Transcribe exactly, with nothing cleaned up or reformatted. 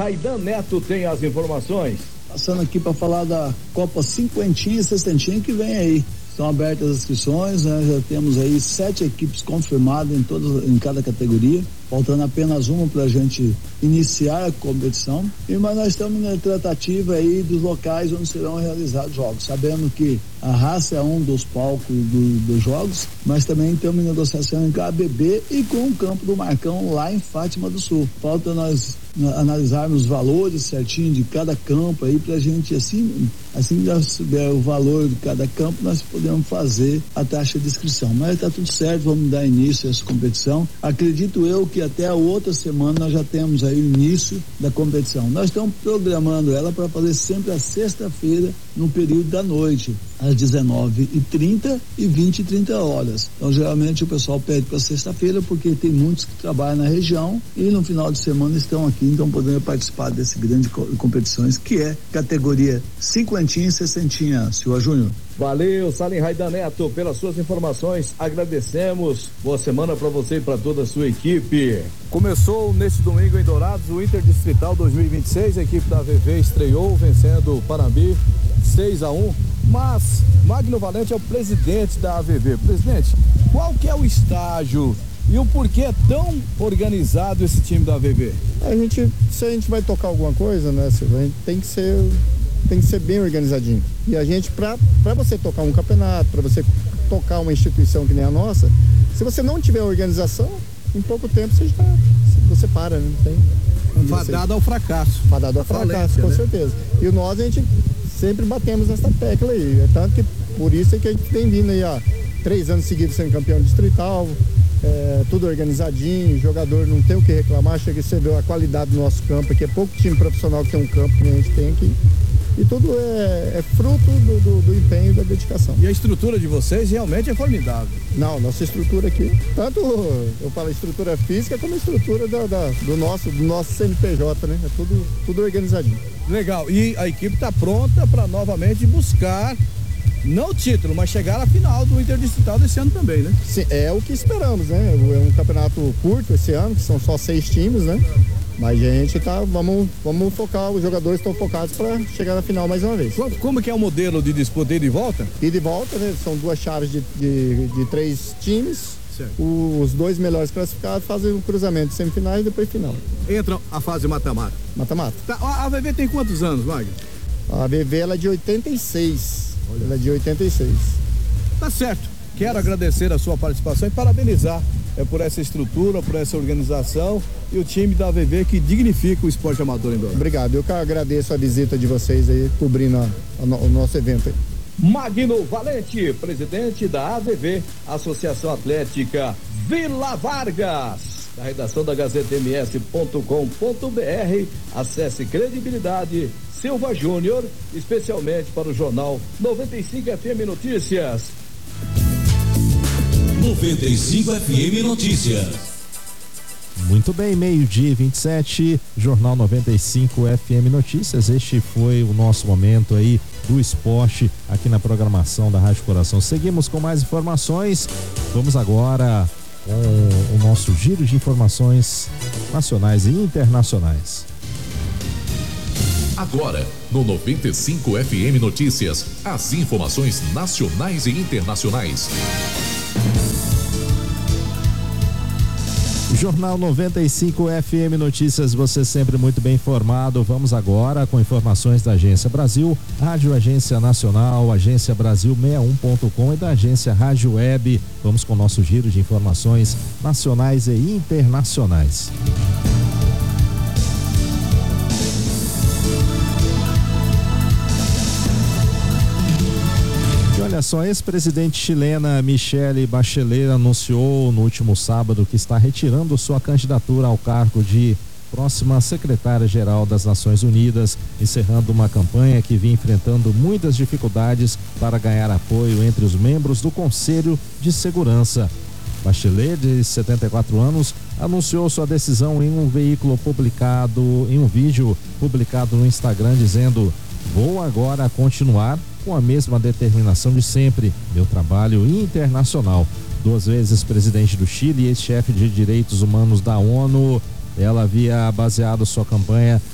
Raidan Neto tem as informações. Passando aqui para falar da Copa Cinquentinha e Sextentinha que vem aí. Estão abertas as inscrições, né? Já temos aí sete equipes confirmadas em todas, em cada categoria, faltando apenas uma para a gente iniciar a competição. E mas nós estamos na tratativa aí dos locais onde serão realizados jogos, sabendo que a raça é um dos palcos do, dos jogos, mas também temos negociação com a A B B e com o campo do Marcão lá em Fátima do Sul. Falta nós analisarmos os valores certinho de cada campo aí pra gente, assim, assim que souber o valor de cada campo, nós podemos fazer a taxa de inscrição. Mas tá tudo certo, vamos dar início a essa competição. Acredito eu que até a outra semana nós já temos aí o início da competição. Nós estamos programando ela para fazer sempre a sexta-feira no período da noite, às dezenove e trinta e vinte e trinta horas. Então geralmente o pessoal pede para sexta-feira porque tem muitos que trabalham na região e no final de semana estão aqui, então podendo participar desse grande co- competições que é categoria cinquentinha e sessentinha, Silva Júnior. Valeu, Salim Raidan Neto, pelas suas informações, agradecemos. Boa semana para você e para toda a sua equipe. Começou neste domingo em Dourados o Interdistrital dois mil e vinte e seis, a equipe da A V V estreou vencendo o Panambi seis a um, mas Magno Valente é o presidente da A V V. Presidente, qual que é o estágio e o porquê é tão organizado esse time da A V V? A gente, se a gente vai tocar alguma coisa, né, Silvio, a gente tem que ser, tem que ser bem organizadinho. E a gente, para para você tocar um campeonato, para você tocar uma instituição que nem a nossa, se você não tiver organização, em pouco tempo você já, você para, né? Não tem. Fadado ao fracasso. Fadado ao fracasso, falência, com né? certeza. E nós, a gente sempre batemos nessa tecla aí. É tanto que por isso é que a gente tem vindo aí, ó, três anos seguidos sendo campeão distrital, é, tudo organizadinho, jogador não tem o que reclamar, chega e você vê a qualidade do nosso campo, aqui é pouco time profissional que tem um campo que a gente tem aqui. E tudo é, é fruto do, do, do empenho e da dedicação. E a estrutura de vocês realmente é formidável. Não, nossa estrutura aqui, tanto eu falo estrutura física como a estrutura da, da, do, nosso, do nosso C N P J, né? É tudo, tudo organizadinho. Legal, e a equipe está pronta para novamente buscar, não o título, mas chegar à final do Interdistrital desse ano também, né? Sim, é o que esperamos, né? É um campeonato curto esse ano, que são só seis times, né? Mas a gente tá, vamos, vamos focar, os jogadores estão focados para chegar na final mais uma vez. Como, como que é o modelo de disputa, ida e volta? Ida e volta, né? São duas chaves de, de, de três times. Certo. Os dois melhores classificados fazem o cruzamento de semifinais e depois final. Entra a fase mata-mata. Mata-mata. Tá, a A V V tem quantos anos, Wagner? A A V V ela é de oitenta e seis. Olha. Ela é de oitenta e seis. Tá certo. Quero agradecer a sua participação e parabenizar é, por essa estrutura, por essa organização e o time da A V V que dignifica o esporte amador em Dourados. Obrigado, eu que agradeço a visita de vocês aí, cobrindo a, a, o nosso evento aí. Magno Valente, presidente da A V V, Associação Atlética Vila Vargas. Da redação da Gazeta M S ponto com ponto B R, acesse Credibilidade Silva Júnior, especialmente para o Jornal noventa e cinco F M Notícias. noventa e cinco F M Notícias. Muito bem, meio-dia e vinte e sete, Jornal noventa e cinco F M Notícias. Este foi o nosso momento aí do esporte aqui na programação da Rádio Coração. Seguimos com mais informações. Vamos agora com o nosso giro de informações nacionais e internacionais. Agora, no noventa e cinco F M Notícias, as informações nacionais e internacionais. Jornal noventa e cinco F M Notícias, você sempre muito bem informado. Vamos agora com informações da Agência Brasil, Rádio Agência Nacional, Agência Brasil sessenta e um ponto com e da Agência Rádio Web. Vamos com o nosso giro de informações nacionais e internacionais. Olha só, ex-presidente chilena Michelle Bachelet anunciou no último sábado que está retirando sua candidatura ao cargo de próxima secretária-geral das Nações Unidas, encerrando uma campanha que vinha enfrentando muitas dificuldades para ganhar apoio entre os membros do Conselho de Segurança. Bachelet, de setenta e quatro anos, anunciou sua decisão em um veículo publicado, em um vídeo publicado no Instagram, dizendo: "Vou agora continuar com a mesma determinação de sempre, meu trabalho internacional." Duas vezes presidente do Chile e ex-chefe de direitos humanos da ONU, ela havia baseado sua campanha